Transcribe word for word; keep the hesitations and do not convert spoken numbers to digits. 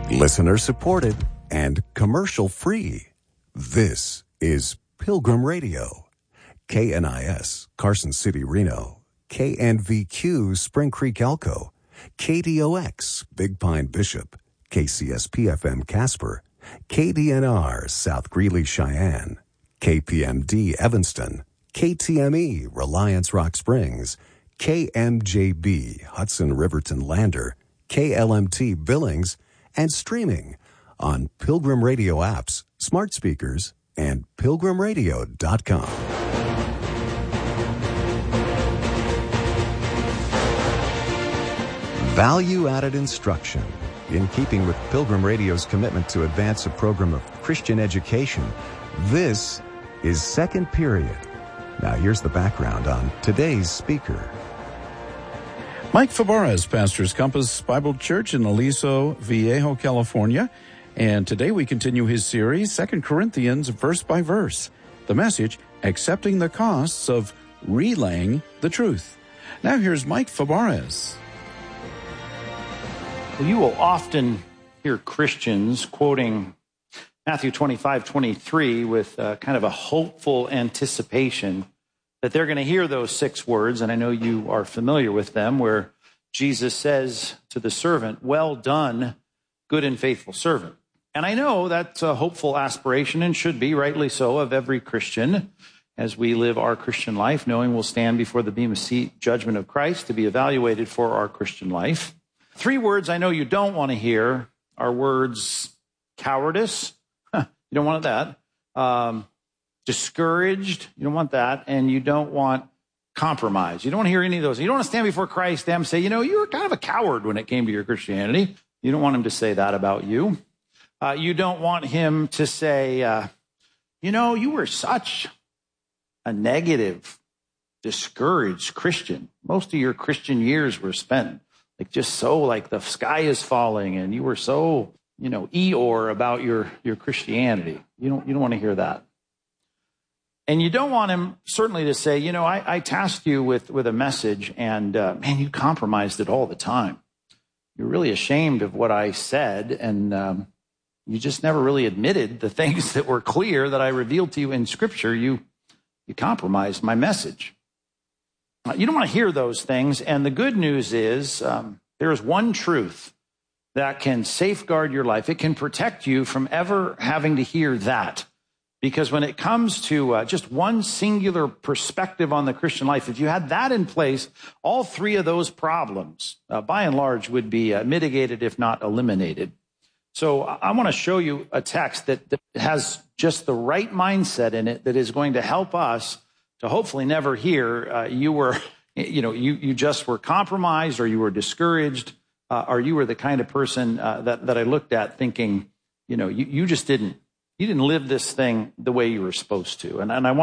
Listener supported and commercial free. This is Pilgrim Radio. K N I S, Carson City, Reno. K N V Q, Spring Creek, Elko. K D O X, Big Pine, Bishop. K C S P F M, Casper. K D N R, South Greeley, Cheyenne. K P M D, Evanston. K T M E, Reliance, Rock Springs. K M J B, Hudson, Riverton, Lander. K L M T, Billings. And streaming on Pilgrim Radio apps, smart speakers, and pilgrim radio dot com. Value-added instruction. In keeping with Pilgrim Radio's commitment to advance a program of Christian education, this is Second Period. Now here's the background on today's speaker. Mike Fabarez pastors Compass Bible Church in Aliso Viejo, California. And today we continue his series, Second Corinthians, verse by verse. The message, accepting the costs of relaying the truth. Now here's Mike Fabarez. Well, you will often hear Christians quoting Matthew twenty-five twenty-three with uh, kind of a hopeful anticipation that they're going to hear those six words, and I know you are familiar with them, where Jesus says to the servant, "Well done, good and faithful servant." And I know that's a hopeful aspiration, and should be, rightly so, of every Christian as we live our Christian life, knowing we'll stand before the Bema Seat judgment of Christ to be evaluated for our Christian life. Three words I know you don't want to hear are words cowardice. Huh, you don't want that. Um, discouraged. You don't want that. And you don't want compromise. You don't want to hear any of those. You don't want to stand before Christ and say, you know, you were kind of a coward when it came to your Christianity. You don't want him to say that about you. Uh, you don't want him to say, uh, you know, you were such a negative, discouraged Christian. Most of your Christian years were spent like just so like the sky is falling and you were so, you know, Eeyore about your, your Christianity. You don't, you don't want to hear that. And you don't want him certainly to say, you know, I, I tasked you with, with a message and, uh, man, you compromised it all the time. You're really ashamed of what I said. And, um, you just never really admitted the things that were clear that I revealed to you in Scripture. You, you compromised my message. You don't want to hear those things. And the good news is um, there is one truth that can safeguard your life. It can protect you from ever having to hear that. Because when it comes to uh, just one singular perspective on the Christian life, if you had that in place, all three of those problems, uh, by and large, would be uh, mitigated, if not eliminated. So I want to show you a text that, that has just the right mindset in it that is going to help us to hopefully never hear uh, you were, you know, you, you just were compromised or you were discouraged uh, or you were the kind of person uh, that, that I looked at thinking, you know, you, you just didn't, you didn't live this thing the way you were supposed to. And, and I want